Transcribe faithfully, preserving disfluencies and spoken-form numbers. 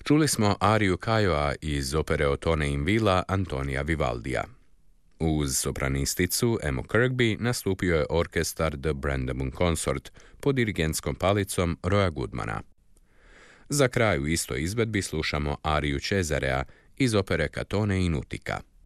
Čuli smo ariju Cajoa iz opere Ottone in Villa Antonija Vivaldija. Uz sopranisticu Emmu Kirkby nastupio je orkestar The Brandemund Consort pod dirigentskom palicom Roya Goodmana. Za kraj u istoj izvedbi slušamo ariju Cesarea iz opere Catone in Utica.